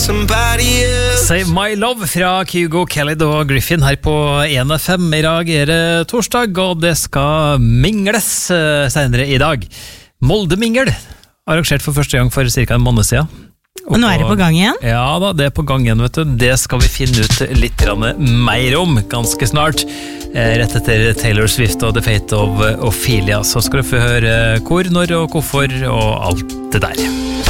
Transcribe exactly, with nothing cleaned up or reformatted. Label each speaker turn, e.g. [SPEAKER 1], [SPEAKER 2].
[SPEAKER 1] Save My Love fra Kygo, Khaled og Griffin her på en F M. I dag er det torsdag, og det skal mingles uh, senere i dag. Molde-mingel, arrangert for første gang for cirka en måned siden.
[SPEAKER 2] Og, og nå er det på gang igjen?
[SPEAKER 1] Ja da, det er på gang igjen, vet du. Det skal vi finne ut litt mer om ganske snart. Rett etter Taylor Swift og The Fate of Ophelia. Så skal du få høre hvor, når og hvorfor og alt det der.